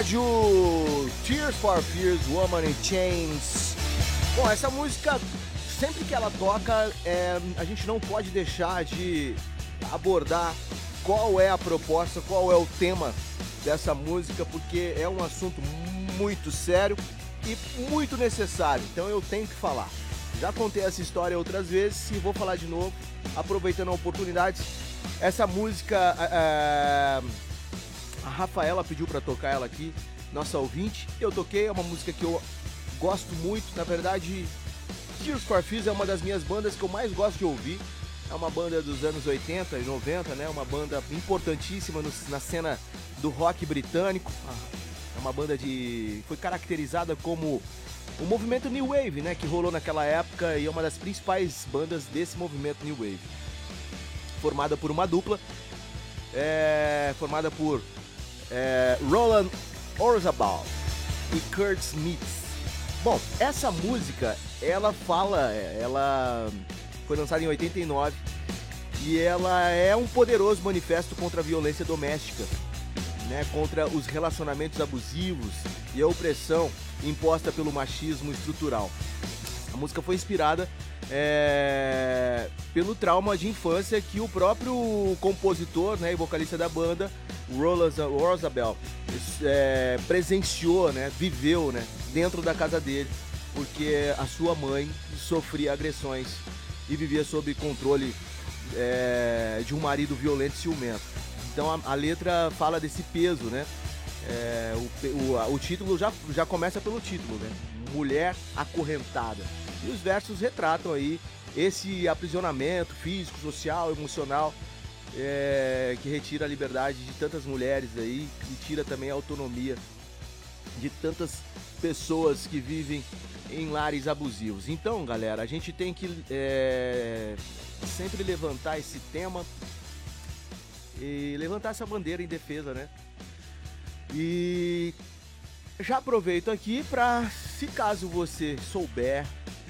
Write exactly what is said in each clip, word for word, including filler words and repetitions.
rádio, Tears for Fears, Woman in Chains. Bom, essa música, sempre que ela toca, é, a gente não pode deixar de abordar qual é a proposta, qual é o tema dessa música, porque é um assunto muito sério e muito necessário, então eu tenho que falar. Já contei essa história outras vezes e vou falar de novo, aproveitando a oportunidade. Essa música, é, a Rafaela pediu para tocar ela aqui, nossa ouvinte. Eu toquei, é uma música que eu gosto muito. Na verdade, Tears for Fears é uma das minhas bandas que eu mais gosto de ouvir. É uma banda dos anos oitenta e noventa, né? Uma banda importantíssima no, na cena do rock britânico. É uma banda de... foi caracterizada como o movimento New Wave, né? Que rolou naquela época e é uma das principais bandas desse movimento New Wave. Formada por uma dupla, é, formada por é, Roland Orzabal e Kurt Smith. Bom, essa música, ela fala, ela foi lançada em oitenta e nove e ela é um poderoso manifesto contra a violência doméstica, né, contra os relacionamentos abusivos e a opressão imposta pelo machismo estrutural. A música foi inspirada É, pelo trauma de infância que o próprio compositor, né, e vocalista da banda, Roland Orzabal, é, presenciou, né, viveu, né, dentro da casa dele, porque a sua mãe sofria agressões e vivia sob controle é, de um marido violento e ciumento. Então a, a letra fala desse peso, né? É, o, o, o título já, já começa pelo título, né? Mulher acorrentada. E os versos retratam aí esse aprisionamento físico, social, emocional, é, que retira a liberdade de tantas mulheres aí e tira também a autonomia de tantas pessoas que vivem em lares abusivos. Então, galera, a gente tem que é, sempre levantar esse tema e levantar essa bandeira em defesa, né? E já aproveito aqui para, se caso você souber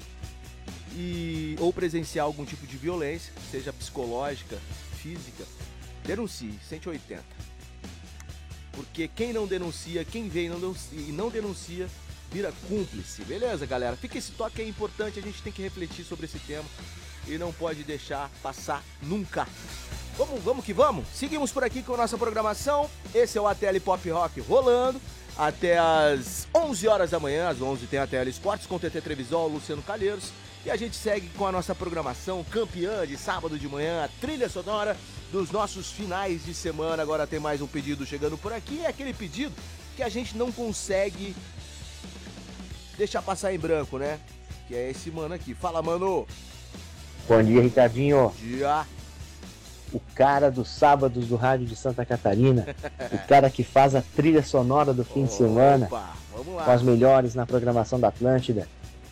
e ou presenciar algum tipo de violência, seja psicológica, física, denuncie cento e oitenta. Porque quem não denuncia, quem vem não denuncia, e não denuncia, vira cúmplice. Beleza, galera? Fica esse toque, é importante, a gente tem que refletir sobre esse tema e não pode deixar passar nunca. Vamos, vamos que vamos? Seguimos por aqui com a nossa programação. Esse é o A T L Pop Rock rolando até as onze horas da manhã. Às onze tem a T L Esportes com T T Trevisol, Luciano Calheiros. E a gente segue com a nossa programação campeã de sábado de manhã, a trilha sonora dos nossos finais de semana. Agora tem mais um pedido chegando por aqui. É aquele pedido que a gente não consegue deixar passar em branco, né? Que é esse mano aqui. Fala, mano! Bom dia, Ricardinho. Bom dia! O cara dos sábados do rádio de Santa Catarina, o cara que faz a trilha sonora do fim de semana, Opa, vamos lá. com as melhores na programação da Atlântida.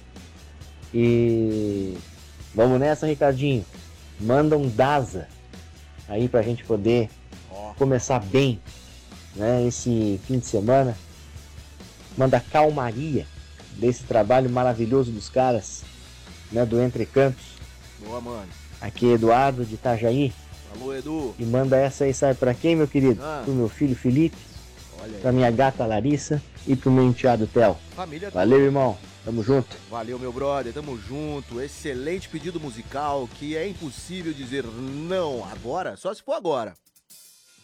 E vamos nessa, Ricardinho. Manda um Daza aí pra gente poder oh. começar bem, né, esse fim de semana. Manda calmaria desse trabalho maravilhoso dos caras, né, do Entre Cantos. Boa, mano. Aqui é Eduardo de Itajaí. Alô, Edu. E manda essa aí, sabe pra quem, meu querido? Ah. Pro meu filho Felipe, Olha aí. pra minha gata Larissa e pro meu enteado Theo. Família. Valeu, irmão. Tamo junto. Valeu, meu brother. Tamo junto. Excelente pedido musical que é impossível dizer não agora, só se for agora.